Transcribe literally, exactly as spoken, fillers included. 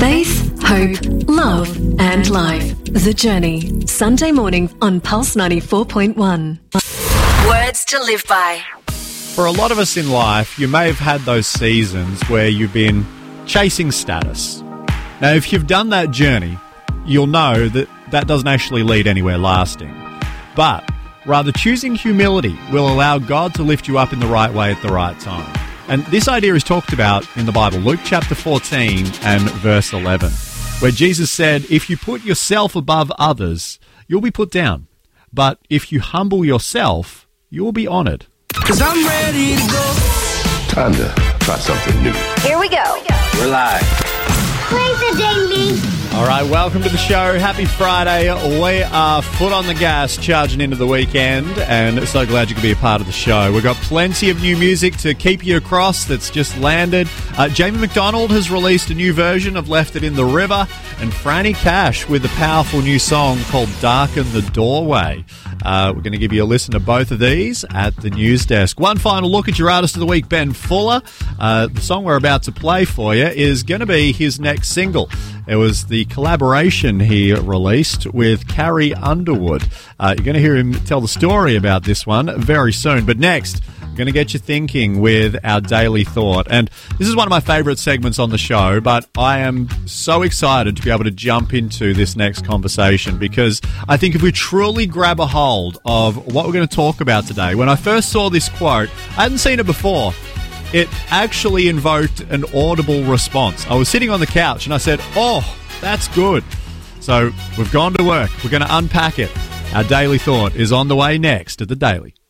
Faith, hope, love and life. The Journey. Sunday morning on Pulse ninety-four point one. Words to live by. For a lot of us in life, you may have had those seasons where you've been chasing status. Now, if you've done that journey, you'll know that that doesn't actually lead anywhere lasting. But rather, choosing humility will allow God to lift you up in the right way at the right time. And this idea is talked about in the Bible, Luke chapter fourteen and verse eleven, where Jesus said, if you put yourself above others, you'll be put down. But if you humble yourself, you'll be honored. Cause I'm ready to go. Time to try something new. Here we go. We're live. Play the ding-ding. All right, welcome to the show. Happy Friday. We are foot on the gas, charging into the weekend, and so glad you could be a part of the show. We've got plenty of new music to keep you across that's just landed. Uh, Jamie McDonald has released a new version of Left It in the River, and Franny Cash with a powerful new song called Darken the Doorway. Uh, we're going to give you a listen to both of these at the news desk. One final look at your artist of the week, Ben Fuller. Uh, the song we're about to play for you is going to be his next single. It was the collaboration he released with Carrie Underwood. Uh, you're going to hear him tell the story about this one very soon. But next, I'm going to get you thinking with our Daily Thought. And this is one of my favourite segments on the show, but I am so excited to be able to jump into this next conversation because I think if we truly grab a hold of what we're going to talk about today, when I first saw this quote, I hadn't seen it before. It actually invoked an audible response. I was sitting on the couch and I said, oh, that's good. So we've gone to work. We're going to unpack it. Our Daily Thought is on the way next at The Daily.